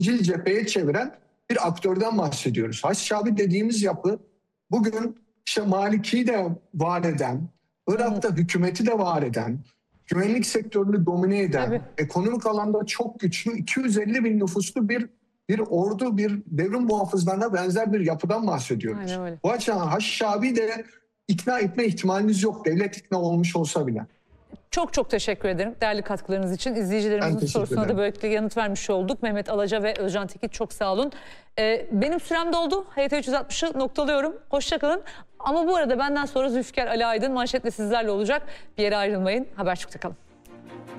ikinci cepheye çeviren bir aktörden bahsediyoruz. Haçşabi dediğimiz yapı bugün işte Maliki'yi de var eden, Irak'ta hükümeti de var eden, güvenlik sektörünü domine eden, ekonomik alanda çok güçlü 250 bin nüfuslu bir ordu, bir devrim muhafızlarına benzer bir yapıdan bahsediyoruz. Bu açıdan Haçşabi de ikna etme ihtimaliniz yok. Devlet ikna olmuş olsa bile. Çok çok teşekkür ederim değerli katkılarınız için. İzleyicilerimizin sorusuna da böylelikle yanıt vermiş olduk. Mehmet Alaca ve Özcan Tekit, çok sağ olun. Benim sürem doldu. HYT 360'ı noktalıyorum. Hoşçakalın. Ama bu arada benden sonra Zülfikar Ali Aydın manşetle sizlerle olacak. Bir yere ayrılmayın. Habertürk'te kalın.